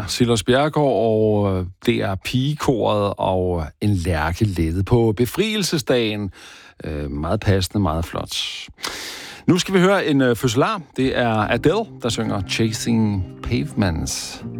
Silas Bjerregaard og DR Pigekoret og en Lærke Lette på befrielsesdagen. Meget passende, meget flot. Nu skal vi høre en fødselar. Det er Adele, der synger Chasing Pavements.